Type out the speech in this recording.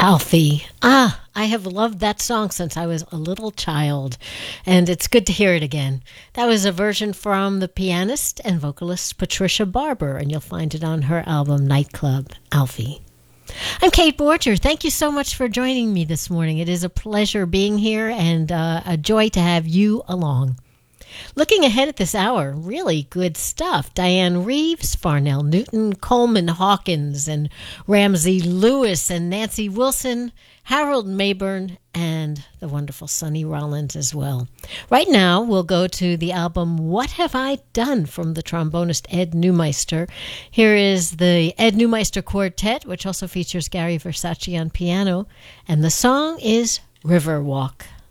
Alfie. Ah, I have loved that song since I was a little child, and it's good to hear it again. That was a version from the pianist and vocalist Patricia Barber, and you'll find it on her album Nightclub, Alfie. I'm Kate Borger. Thank you so much for joining me this morning. It is a pleasure being here and a joy to have you along. Looking ahead at this hour, really good stuff. Diane Reeves, Farnell Newton, Coleman Hawkins, and Ramsey Lewis, and Nancy Wilson, Harold Mayburn, and the wonderful Sonny Rollins as well. Right now, we'll go to the album What Have I Done from the trombonist Ed Neumeister. Here is the Ed Neumeister Quartet, which also features Gary Versace on piano, and the song is Riverwalk.